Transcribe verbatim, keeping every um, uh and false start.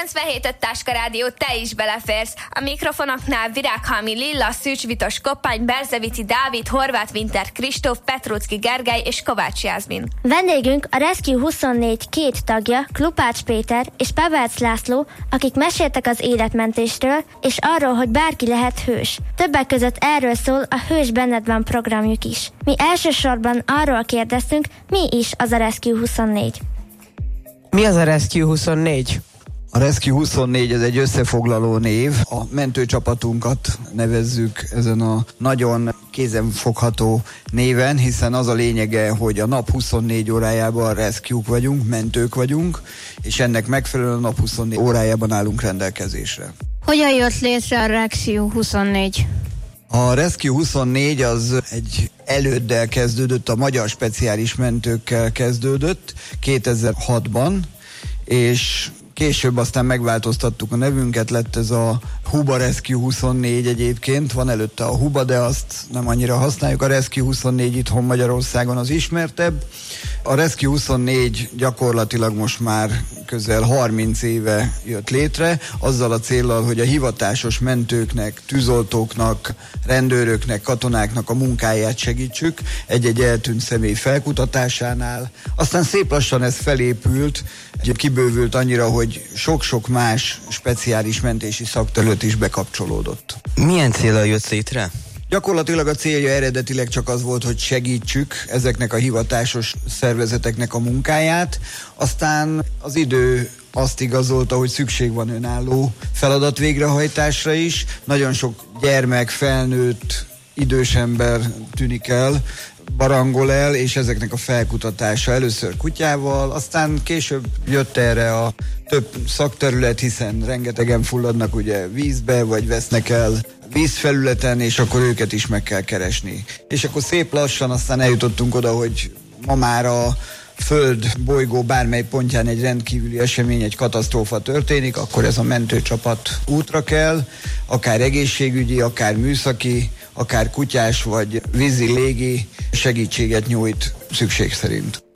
kilencvenhét öt Táska Rádió, te is beleférsz. A mikrofonoknál Virághalmi Lilla, Szűcs Vitos Koppány, Berzevici Dávid, Horváth Winter Kristóf, Petrucki Gergely és Kovács Jászmin. Vendégünk a Rescue huszonnégy két tagja, Klupács Péter és Pebelc László, akik meséltek az életmentésről, és arról, hogy bárki lehet hős. Többek között erről szól a Hős Benned Van programjuk is. Mi elsősorban arról kérdeztünk, mi is az a Rescue huszonnégy. Mi az a Rescue huszonnégy? A Rescue huszonnégy ez egy összefoglaló név. A mentőcsapatunkat nevezzük ezen a nagyon kézenfogható néven, hiszen az a lényege, hogy a nap huszonnégy órájában rescue-k vagyunk, mentők vagyunk, és ennek megfelelően a nap huszonnégy órájában állunk rendelkezésre. Hogyan jött létre a Rescue huszonnégy? A Rescue huszonnégy az egy előddel kezdődött, a Magyar Speciális Mentőkkel kezdődött kétezer-hatban, és később aztán megváltoztattuk a nevünket, lett ez a Huba Rescue huszonnégy egyébként, van előtte a Huba, de azt nem annyira használjuk, a Rescue huszonnégy itthon Magyarországon az ismertebb. A Rescue huszonnégy gyakorlatilag most már közel harminc éve jött létre, azzal a céllal, hogy a hivatásos mentőknek, tűzoltóknak, rendőröknek, katonáknak a munkáját segítsük egy-egy eltűnt személy felkutatásánál. Aztán szép lassan ez felépült, kibővült annyira, hogy sok-sok más speciális mentési szakterület is bekapcsolódott. Milyen célral jött létre? Gyakorlatilag a célja eredetileg csak az volt, hogy segítsük ezeknek a hivatásos szervezeteknek a munkáját, aztán az idő azt igazolta, hogy szükség van önálló feladat végrehajtásra is. Nagyon sok gyermek, felnőtt, idős ember tűnik el, barangol el, és ezeknek a felkutatása először kutyával, aztán később jött erre a több szakterület, hiszen rengetegen fulladnak ugye vízbe, vagy vesznek el vízfelületen, és akkor őket is meg kell keresni. És akkor szép lassan aztán eljutottunk oda, hogy ma már a Föld bolygó bármely pontján egy rendkívüli esemény, egy katasztrófa történik, akkor ez a mentőcsapat útra kell, akár egészségügyi, akár műszaki, akár kutyás vagy vízi, légi segítséget nyújt szükség szerint.